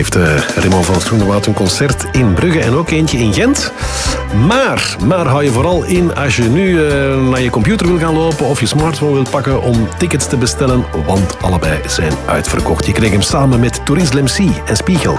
heeft Raymond van het Groenewoud een concert in Brugge en ook eentje in Gent. Maar hou je vooral in als je nu naar je computer wil gaan lopen of je smartphone wil pakken om tickets te bestellen, want allebei zijn uitverkocht. Je kreeg hem samen met Tourist Lemcy en Spiegel.